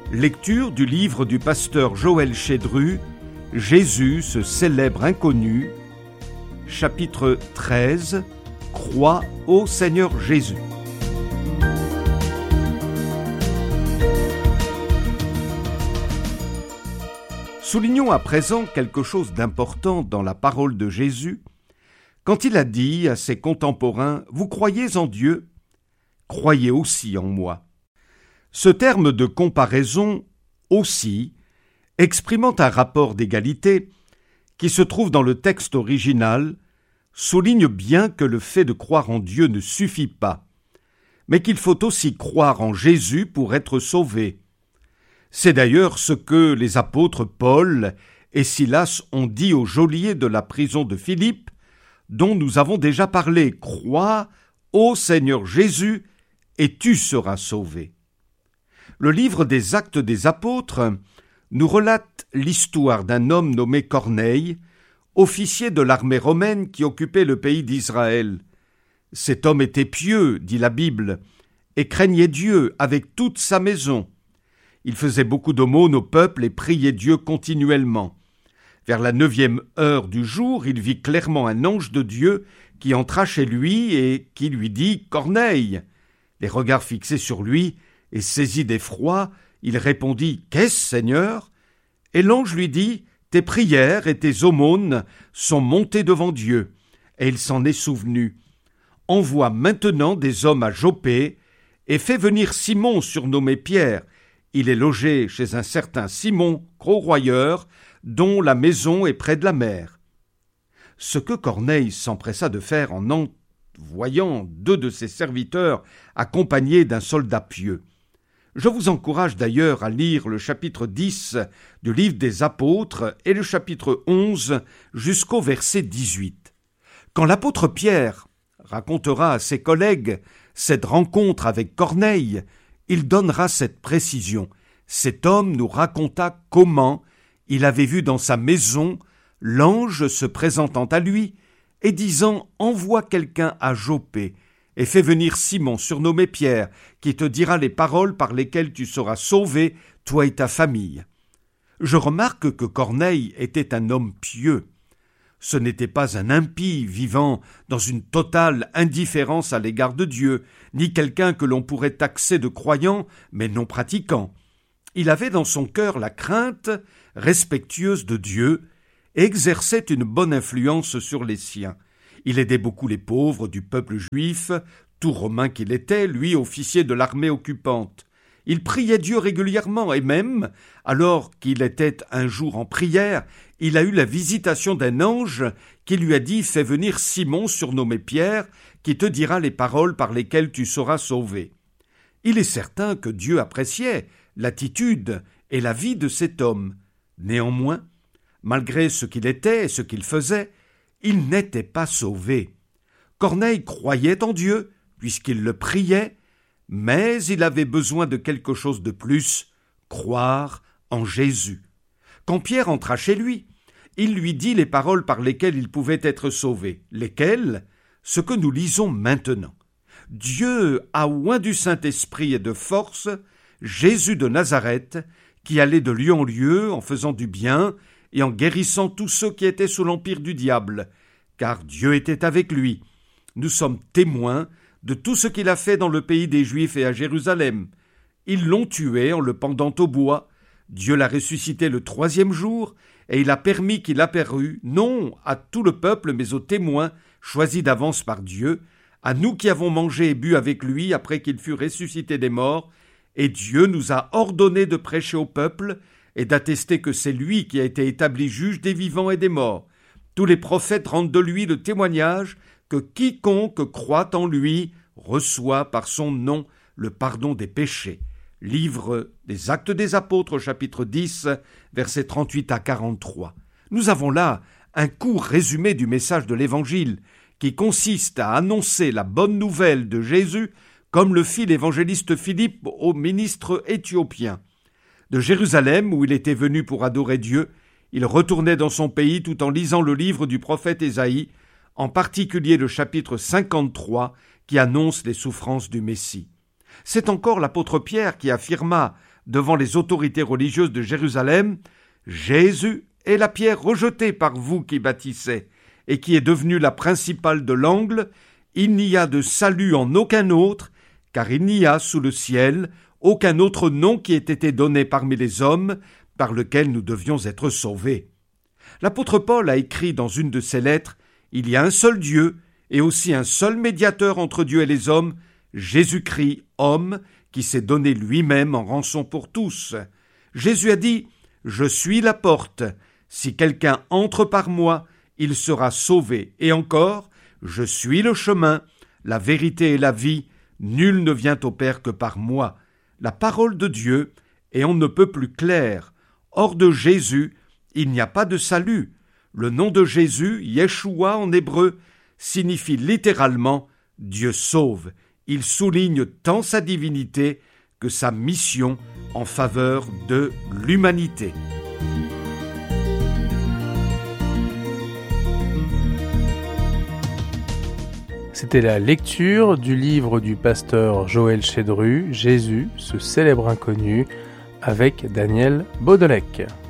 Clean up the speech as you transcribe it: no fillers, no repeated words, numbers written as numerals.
Lecture du livre du pasteur Joël Chédru, Jésus, ce célèbre inconnu, chapitre 13, Crois au Seigneur Jésus. Soulignons à présent quelque chose d'important dans la parole de Jésus, quand il a dit à ses contemporains « Vous croyez en Dieu, croyez aussi en moi ». Ce terme de comparaison « aussi » exprimant un rapport d'égalité qui se trouve dans le texte original, souligne bien que le fait de croire en Dieu ne suffit pas, mais qu'il faut aussi croire en Jésus pour être sauvé. C'est d'ailleurs ce que les apôtres Paul et Silas ont dit au geôlier de la prison de Philippe, dont nous avons déjà parlé. « Crois au Seigneur Jésus et tu seras sauvé ». Le livre des Actes des Apôtres nous relate l'histoire d'un homme nommé Corneille, officier de l'armée romaine qui occupait le pays d'Israël. Cet homme était pieux, dit la Bible, et craignait Dieu avec toute sa maison. Il faisait beaucoup d'aumônes au peuple et priait Dieu continuellement. Vers la 9e heure du jour, il vit clairement un ange de Dieu qui entra chez lui et qui lui dit « Corneille !» Les regards fixés sur lui, et saisi d'effroi, il répondit « Qu'est-ce, Seigneur ?» Et l'ange lui dit « Tes prières et tes aumônes sont montées devant Dieu, et il s'en est souvenu. Envoie maintenant des hommes à Joppé, et fais venir Simon surnommé Pierre. Il est logé chez un certain Simon, grosroyeur, dont la maison est près de la mer. » Ce que Corneille s'empressa de faire en envoyant 2 de ses serviteurs accompagnés d'un soldat pieux. Je vous encourage d'ailleurs à lire le chapitre 10 du livre des Apôtres et le chapitre 11 jusqu'au verset 18. Quand l'apôtre Pierre racontera à ses collègues cette rencontre avec Corneille, il donnera cette précision. Cet homme nous raconta comment il avait vu dans sa maison l'ange se présentant à lui et disant « Envoie quelqu'un à Joppé et fais venir Simon, surnommé Pierre, qui te dira les paroles par lesquelles tu seras sauvé, toi et ta famille. » Je remarque que Corneille était un homme pieux. Ce n'était pas un impie vivant dans une totale indifférence à l'égard de Dieu, ni quelqu'un que l'on pourrait taxer de croyant, mais non pratiquant. Il avait dans son cœur la crainte respectueuse de Dieu et exerçait une bonne influence sur les siens. Il aidait beaucoup les pauvres du peuple juif, tout romain qu'il était, lui officier de l'armée occupante. Il priait Dieu régulièrement et même, alors qu'il était un jour en prière, il a eu la visitation d'un ange qui lui a dit « Fais venir Simon, surnommé Pierre, qui te dira les paroles par lesquelles tu seras sauvé. » Il est certain que Dieu appréciait l'attitude et la vie de cet homme. Néanmoins, malgré ce qu'il était et ce qu'il faisait, il n'était pas sauvé. Corneille croyait en Dieu, puisqu'il le priait, mais il avait besoin de quelque chose de plus, croire en Jésus. Quand Pierre entra chez lui, il lui dit les paroles par lesquelles il pouvait être sauvé. Lesquelles ? Ce que nous lisons maintenant. Dieu a oint du Saint-Esprit et de force Jésus de Nazareth, qui allait de lieu en lieu en faisant du bien et en guérissant tous ceux qui étaient sous l'empire du diable, car Dieu était avec lui. Nous sommes témoins de tout ce qu'il a fait dans le pays des Juifs et à Jérusalem. Ils l'ont tué en le pendant au bois. Dieu l'a ressuscité le 3e jour, et il a permis qu'il apparût, non à tout le peuple, mais aux témoins choisis d'avance par Dieu, à nous qui avons mangé et bu avec lui après qu'il fut ressuscité des morts, et Dieu nous a ordonné de prêcher au peuple et d'attester que c'est lui qui a été établi juge des vivants et des morts. Tous les prophètes rendent de lui le témoignage que quiconque croit en lui reçoit par son nom le pardon des péchés. Livre des Actes des Apôtres, chapitre 10, versets 38 à 43. Nous avons là un court résumé du message de l'Évangile qui consiste à annoncer la bonne nouvelle de Jésus comme le fit l'évangéliste Philippe au ministre éthiopien. De Jérusalem, où il était venu pour adorer Dieu, il retournait dans son pays tout en lisant le livre du prophète Ésaïe, en particulier le chapitre 53 qui annonce les souffrances du Messie. C'est encore l'apôtre Pierre qui affirma devant les autorités religieuses de Jérusalem, « Jésus est la pierre rejetée par vous qui bâtissez, et qui est devenue la principale de l'angle. Il n'y a de salut en aucun autre, car il n'y a sous le ciel aucun autre nom qui ait été donné parmi les hommes, par lequel nous devions être sauvés. » L'apôtre Paul a écrit dans une de ses lettres « Il y a un seul Dieu, et aussi un seul médiateur entre Dieu et les hommes, Jésus-Christ, homme, qui s'est donné lui-même en rançon pour tous. » Jésus a dit « Je suis la porte. Si quelqu'un entre par moi, il sera sauvé. Et encore, je suis le chemin, la vérité et la vie. Nul ne vient au Père que par moi. » La parole de Dieu, et on ne peut plus clair. Hors de Jésus, il n'y a pas de salut. Le nom de Jésus, Yeshua en hébreu, signifie littéralement « Dieu sauve ». Il souligne tant sa divinité que sa mission en faveur de l'humanité. C'était la lecture du livre du pasteur Joël Chedru, Jésus, ce célèbre inconnu, avec Daniel Baudelec.